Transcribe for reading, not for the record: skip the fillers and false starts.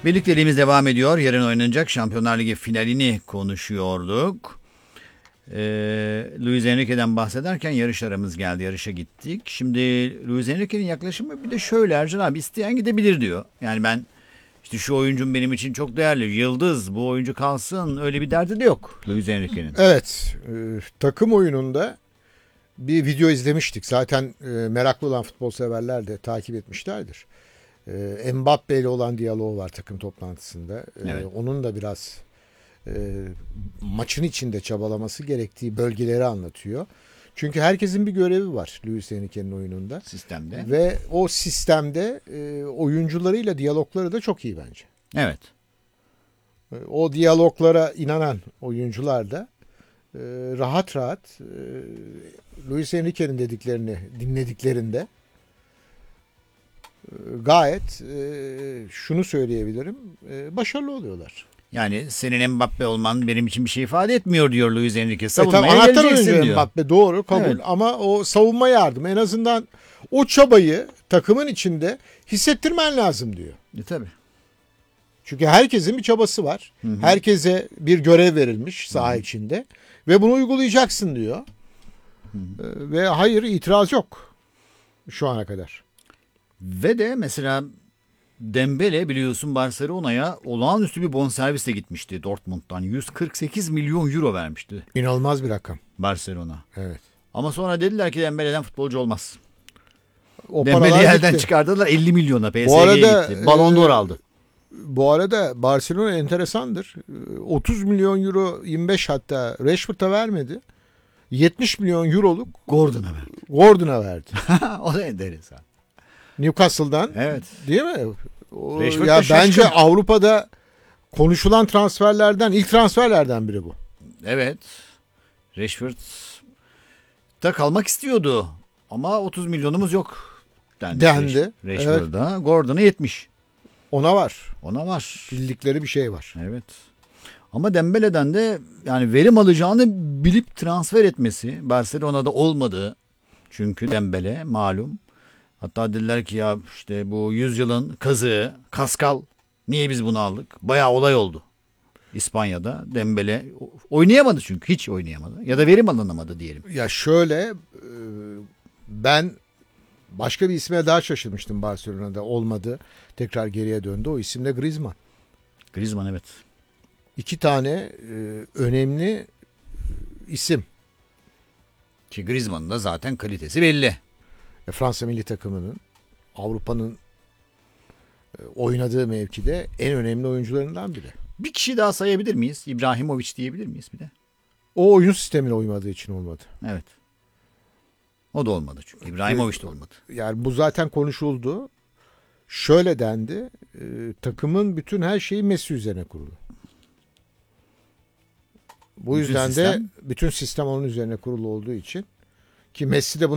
Birlikteliğimiz devam ediyor. Yarın oynanacak Şampiyonlar Ligi finalini konuşuyorduk. Luis Enrique'den bahsederken yarışlarımız geldi. Yarışa gittik. Şimdi Luis Enrique'nin yaklaşımı bir de şöyle: Ercan abi, isteyen gidebilir diyor. Yani ben işte şu oyuncum benim için çok değerli, yıldız, bu oyuncu kalsın, öyle bir derdi de yok Luis Enrique'nin. Evet, takım oyununda bir video izlemiştik. Zaten meraklı olan futbol severler de takip etmişlerdir. Mbappe ile olan diyaloğu var takım toplantısında. Evet. Onun da biraz maçın içinde çabalaması gerektiği bölgeleri anlatıyor. Çünkü herkesin bir görevi var Luis Enrique'nin oyununda. Sistemde. Ve o sistemde oyuncularıyla diyalogları da çok iyi bence. Evet. O diyaloglara inanan oyuncular da rahat rahat Luis Enrique'nin dediklerini dinlediklerinde gayet şunu söyleyebilirim, başarılı oluyorlar. Yani senin Mbappe olman benim için bir şey ifade etmiyor diyor Luis Enrique. Tabii Savunmaya anahtar geleceksin oyuncu diyor. Mbappe, doğru, kabul. Evet. Ama o savunma yardımı, en azından o çabayı takımın içinde hissettirmen lazım diyor. Tabii. Çünkü herkesin bir çabası var. Hı hı. Herkese bir görev verilmiş saha içinde ve bunu uygulayacaksın diyor. Ve hayır, itiraz yok şu ana kadar. Ve de mesela Dembele biliyorsun Barcelona'ya olağanüstü bir bonservisle gitmişti Dortmund'dan. 148 milyon euro vermişti İnanılmaz bir rakam. Barcelona. Evet. Ama Ama sonra dediler ki Dembele'den futbolcu olmaz. o Dembele'yi paralar elden gitti. çıkardılar, 50 milyona Bu PSG'ye arada, gitti. Ballon d'Or aldı. Bu arada Barcelona enteresandır. 30 milyon euro, 25 hatta Rashford'a vermedi. 70 milyon euroluk Gordon'a verdi. Gordon'a verdi. O da enteresan. Newcastle'dan. Evet. Değil mi? Rashford Ya da şaşkın. bence Avrupa'da konuşulan transferlerden, ilk transferlerden biri bu. Evet. Rashford da kalmak istiyordu. Ama 30 milyonumuz yok Dendi. Rashford'a. Gordon'a 70. Ona var. Ona var. Bildikleri bir şey var. Evet. Ama Dembele'den de yani verim alacağını bilip transfer etmesi Barcelona'da olmadı. Çünkü Dembele malum. Hatta dediler ki ya işte bu yüzyılın kazığı Kaskal, niye biz bunu aldık? Bayağı olay oldu. İspanya'da Dembele oynayamadı, çünkü hiç oynayamadı. Ya da verim alınamadı diyelim. Ya şöyle, ben başka bir isme daha şaşırmıştım, Barcelona'da olmadı. Tekrar geriye döndü. O isim de Griezmann. Griezmann, evet. 2 tane önemli isim. Ki Griezmann'ın da zaten kalitesi belli. Fransa milli takımının, Avrupa'nın oynadığı mevkide en önemli oyuncularından biri. Bir kişi daha sayabilir miyiz? İbrahimovic diyebilir miyiz bir de? O oyun sistemine uymadığı için olmadı. Evet. O da olmadı çünkü. İbrahimovic de olmadı. Yani bu zaten konuşuldu. Şöyle dendi. Takımın bütün her şeyi Messi üzerine kurulu. Bu Bütün yüzden sistem? de bütün sistem onun üzerine kurulu olduğu için, ki Messi de